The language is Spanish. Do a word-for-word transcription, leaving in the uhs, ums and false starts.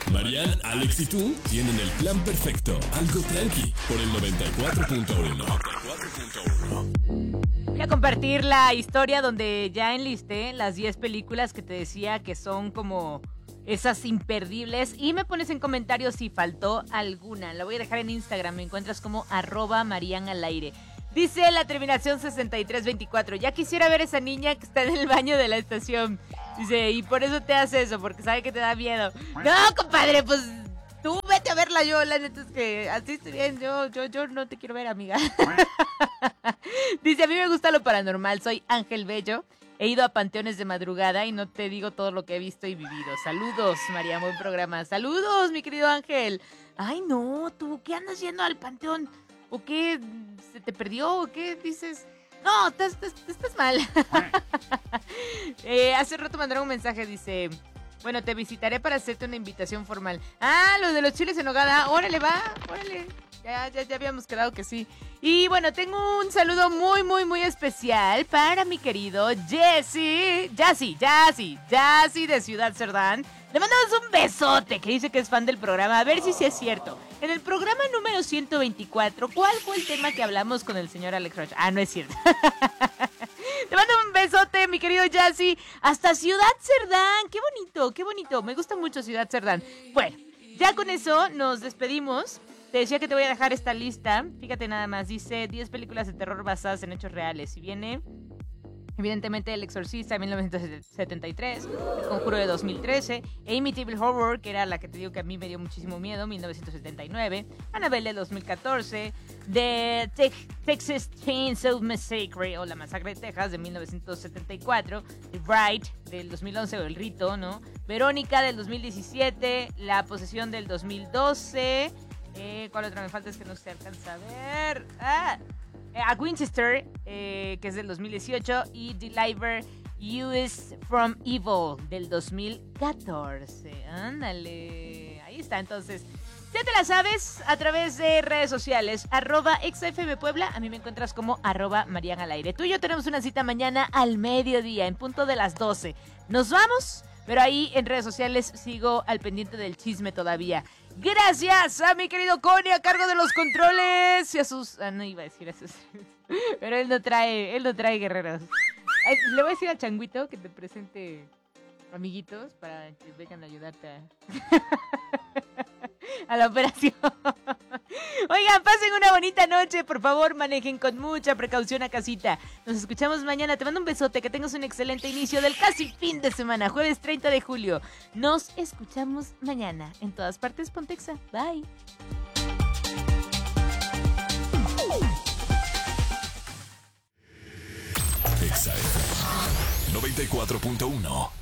Marian, Alex y tú tienen el plan perfecto. Algo tranqui por el noventa y cuatro punto uno. Voy a compartir la historia donde ya enlisté las diez películas que te decía que son como esas imperdibles. Y me pones en comentarios si faltó alguna. La voy a dejar en Instagram. Me encuentras como arroba Marian al aire. Dice la terminación sesenta y tres veinticuatro. Ya quisiera ver esa niña que está en el baño de la estación. Dice, y por eso te hace eso, porque sabe que te da miedo. No, compadre, pues tú vete a verla. Yo, la neta es que así estoy bien. Yo, yo, yo no te quiero ver, amiga. Dice, a mí me gusta lo paranormal. Soy Ángel Bello. He ido a panteones de madrugada y no te digo todo lo que he visto y vivido. Saludos, María, buen programa. Saludos, mi querido Ángel. Ay, no, tú, ¿qué andas yendo al panteón? ¿O qué? ¿Se te perdió? ¿O qué dices? No, estás, estás, estás mal. eh, hace rato mandaron un mensaje, dice... Bueno, te visitaré para hacerte una invitación formal. Ah, lo de los chiles en nogada. Órale, va, órale. Ya, ya, ya habíamos quedado que sí. Y bueno, tengo un saludo muy, muy, muy especial para mi querido Jesse. Jesse, Jesse, Jesse de Ciudad Cerdán. Le mandamos un besote, que dice que es fan del programa. A ver si sí es cierto. En el programa número ciento veinticuatro, ¿cuál fue el tema que hablamos con el señor Alex Rocha? Ah, no es cierto. Te mando un besote, mi querido Jesse. Hasta Ciudad Cerdán. Qué bonito, qué bonito. Me gusta mucho Ciudad Cerdán. Bueno, ya con eso nos despedimos. Te decía que te voy a dejar esta lista. Fíjate nada más. Dice diez películas de terror basadas en hechos reales. Y viene... evidentemente, El Exorcista de mil novecientos setenta y tres, El Conjuro de dos mil trece, Amityville Horror, que era la que te digo que a mí me dio muchísimo miedo, mil novecientos setenta y nueve, Annabelle de dos mil catorce, The Te- Texas Chainsaw Massacre, o La Masacre de Texas, de mil novecientos setenta y cuatro, The Rite, del dos mil once, o El Rito, ¿no? Verónica, del dos mil diecisiete, La Posesión, del dos mil doce, eh, ¿cuál otra me falta? Es que no se alcanza a ver, ¡ah! A Winchester, eh, que es del dos mil dieciocho, y Deliver Us from Evil del dos mil catorce. Ándale, ahí está. Entonces, ya te la sabes a través de redes sociales, arroba XFM Puebla. A mí me encuentras como arroba Marian al aire. Tú y yo tenemos una cita mañana al mediodía, en punto de las doce. Nos vamos, pero ahí en redes sociales sigo al pendiente del chisme todavía. Gracias a mi querido Connie a cargo de los controles y a sus... Ah, no iba a decir a sus... Pero él no trae, él no trae guerreros. Ay, le voy a decir a Changuito que te presente amiguitos para que vengan a ayudarte a, a la operación. Oigan, pasen una bonita noche. Por favor, manejen con mucha precaución a casita. Nos escuchamos mañana. Te mando un besote. Que tengas un excelente inicio del casi fin de semana. Jueves treinta de julio. Nos escuchamos mañana. En todas partes, Pontexa. Bye. Exa F M noventa y cuatro punto uno.